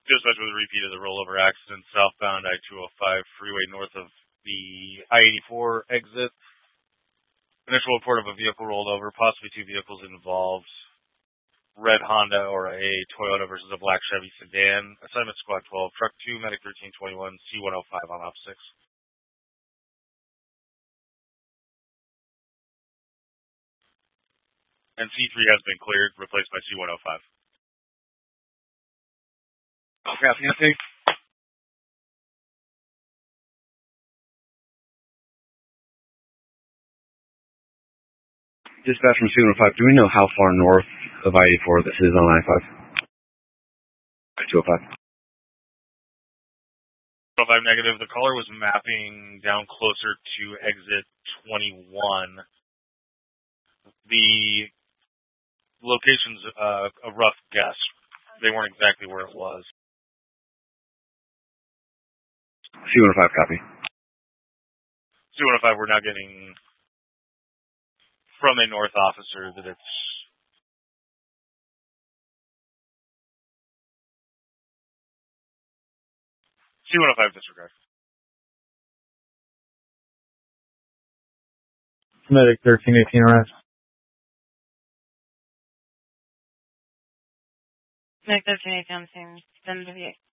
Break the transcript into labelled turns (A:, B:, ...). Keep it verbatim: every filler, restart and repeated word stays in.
A: Dispatch with a repeat of the rollover accident southbound I two oh five freeway north of the I eighty-four exit. Initial report of a vehicle rolled over, possibly two vehicles involved. Red Honda or a Toyota versus a black Chevy sedan. Assignment Squad twelve, Truck two, Medic thirteen twenty-one, C one oh five on op six. And C three has been cleared, replaced by C one oh five. Okay, Nancy. Dispatch from C one oh five, do we know how far north of I eighty-four this is on I five? I two oh five. two oh five negative. The caller was mapping down closer to exit twenty-one. The location's uh, a rough guess. They weren't exactly where it was. C one oh five, copy. C one oh five, we're now getting from a north officer that it's C one oh five disregard.
B: Medic thirteen eighteen arrest.
C: Medic thirteen eighteen, I'm saying, send the